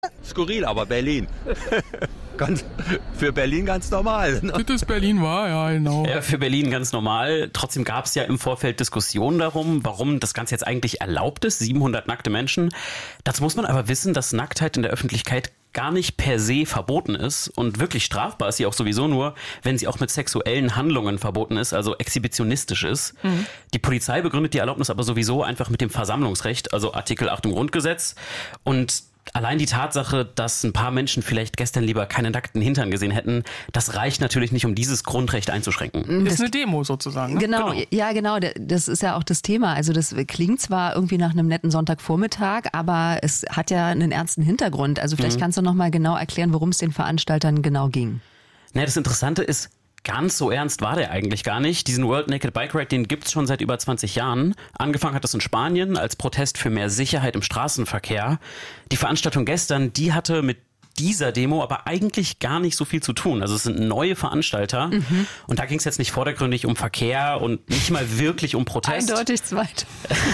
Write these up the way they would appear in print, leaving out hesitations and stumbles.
Skurril, aber Berlin. Für Berlin ganz normal. Ne? Das ist Berlin war, ja, genau. Ja, für Berlin ganz normal. Trotzdem gab es ja im Vorfeld Diskussionen darum, warum das Ganze jetzt eigentlich erlaubt ist. 700 nackte Menschen. Dazu muss man aber wissen, dass Nacktheit in der Öffentlichkeit gar nicht per se verboten ist und wirklich strafbar ist sie auch sowieso nur, wenn sie auch mit sexuellen Handlungen verboten ist, also exhibitionistisch ist. Mhm. Die Polizei begründet die Erlaubnis aber sowieso einfach mit dem Versammlungsrecht, also Artikel 8 im Grundgesetz. Und allein die Tatsache, dass ein paar Menschen vielleicht gestern lieber keine nackten Hintern gesehen hätten, das reicht natürlich nicht, um dieses Grundrecht einzuschränken. Das ist eine Demo sozusagen. Ne? Genau, ja genau, das ist ja auch das Thema. Also das klingt zwar irgendwie nach einem netten Sonntagvormittag, aber es hat ja einen ernsten Hintergrund. Also vielleicht kannst du noch mal genau erklären, worum es den Veranstaltern genau ging. Na, das Interessante ist, ganz so ernst war der eigentlich gar nicht. Diesen World Naked Bike Ride, den gibt's schon seit über 20 Jahren. Angefangen hat das in Spanien als Protest für mehr Sicherheit im Straßenverkehr. Die Veranstaltung gestern, die hatte mit dieser Demo aber eigentlich gar nicht so viel zu tun. Also es sind neue Veranstalter und da ging es jetzt nicht vordergründig um Verkehr und nicht mal wirklich um Protest. Eindeutig zweit.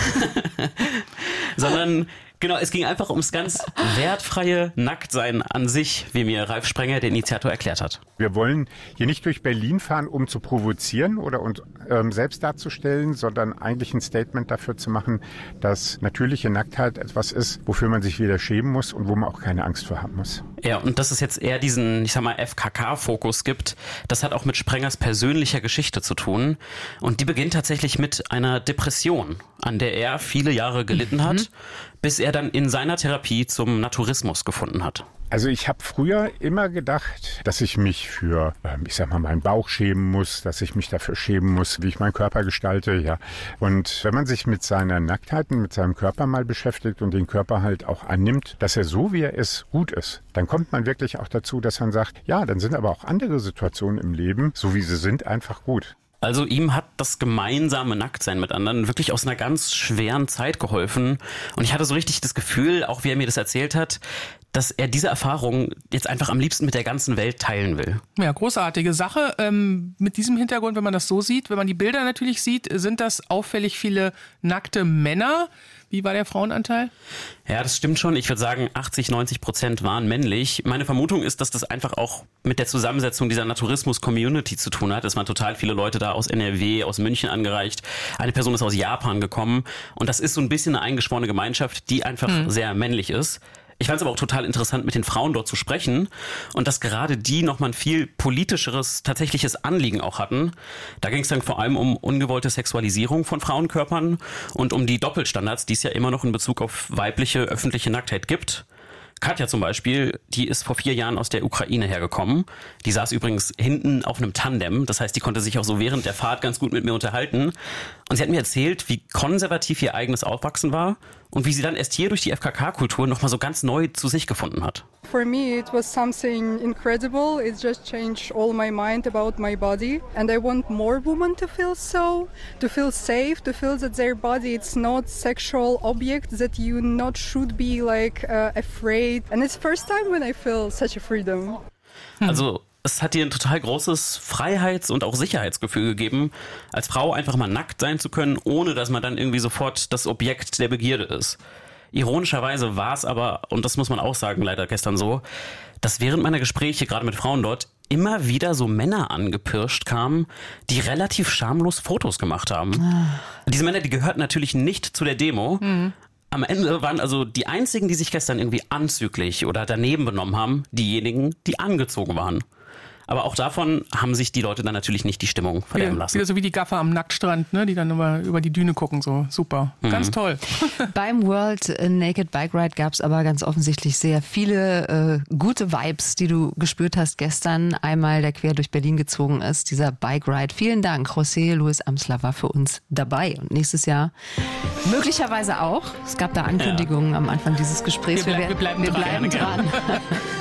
Sondern genau, es ging einfach ums ganz wertfreie Nacktsein an sich, wie mir Ralf Sprenger, der Initiator, erklärt hat. Wir wollen hier nicht durch Berlin fahren, um zu provozieren oder uns selbst darzustellen, sondern eigentlich ein Statement dafür zu machen, dass natürliche Nacktheit etwas ist, wofür man sich weder schämen muss und wo man auch keine Angst vor haben muss. Ja, und dass es jetzt eher diesen, ich sag mal, FKK-Fokus gibt, das hat auch mit Sprengers persönlicher Geschichte zu tun. Und die beginnt tatsächlich mit einer Depression, an der er viele Jahre gelitten hat, bis er dann in seiner Therapie zum Naturismus gefunden hat. Also ich habe früher immer gedacht, dass ich mich für, ich sag mal, meinen Bauch schämen muss, dass ich mich dafür schämen muss, wie ich meinen Körper gestalte, ja. Und wenn man sich mit seiner Nacktheit und mit seinem Körper mal beschäftigt und den Körper halt auch annimmt, dass er so, wie er ist, gut ist, dann kommt man wirklich auch dazu, dass man sagt, ja, dann sind aber auch andere Situationen im Leben, so wie sie sind, einfach gut. Also ihm hat das gemeinsame Nacktsein mit anderen wirklich aus einer ganz schweren Zeit geholfen. Und ich hatte so richtig das Gefühl, auch wie er mir das erzählt hat, dass er diese Erfahrung jetzt einfach am liebsten mit der ganzen Welt teilen will. Ja, großartige Sache. Mit diesem Hintergrund, wenn man das so sieht, wenn man die Bilder natürlich sieht, sind das auffällig viele nackte Männer. Wie war der Frauenanteil? Ja, das stimmt schon. Ich würde sagen, 80-90% waren männlich. Meine Vermutung ist, dass das einfach auch mit der Zusammensetzung dieser Naturismus-Community zu tun hat. Es waren total viele Leute da aus NRW, aus München angereist. Eine Person ist aus Japan gekommen. Und das ist so ein bisschen eine eingeschworene Gemeinschaft, die einfach sehr männlich ist. Ich fand es aber auch total interessant, mit den Frauen dort zu sprechen und dass gerade die nochmal ein viel politischeres, tatsächliches Anliegen auch hatten. Da ging es dann vor allem um ungewollte Sexualisierung von Frauenkörpern und um die Doppelstandards, die es ja immer noch in Bezug auf weibliche öffentliche Nacktheit gibt. Katja zum Beispiel, die ist vor 4 Jahren aus der Ukraine hergekommen. Die saß übrigens hinten auf einem Tandem. Das heißt, die konnte sich auch so während der Fahrt ganz gut mit mir unterhalten. Und sie hat mir erzählt, wie konservativ ihr eigenes Aufwachsen war und wie sie dann erst hier durch die FKK-Kultur nochmal so ganz neu zu sich gefunden hat. For me, it was something incredible. It just changed all my mind about my body. And I want more women to feel so, to feel safe, to feel that their body, it's not sexual object, that you not should be like afraid. And it's the first time when I feel such a freedom. Also es hat dir ein total großes Freiheits- und auch Sicherheitsgefühl gegeben, als Frau einfach mal nackt sein zu können, ohne dass man dann irgendwie sofort das Objekt der Begierde ist. Ironischerweise war es aber, und das muss man auch sagen, leider gestern so, dass während meiner Gespräche, gerade mit Frauen dort, immer wieder so Männer angepirscht kamen, die relativ schamlos Fotos gemacht haben. Diese Männer, die gehörten natürlich nicht zu der Demo. Am Ende waren also die einzigen, die sich gestern irgendwie anzüglich oder daneben benommen haben, diejenigen, die angezogen waren. Aber auch davon haben sich die Leute dann natürlich nicht die Stimmung verderben lassen. Wieder so wie die Gaffer am Nacktstrand, ne, die dann über die Düne gucken, so super. Ganz toll. Beim World Naked Bike Ride gab es aber ganz offensichtlich sehr viele gute Vibes, die du gespürt hast gestern. Einmal, der quer durch Berlin gezogen ist, dieser Bike Ride. Vielen Dank, José Luis Amsler war für uns dabei. Und nächstes Jahr möglicherweise auch. Es gab da Ankündigungen am Anfang dieses Gesprächs. Wir bleiben dran.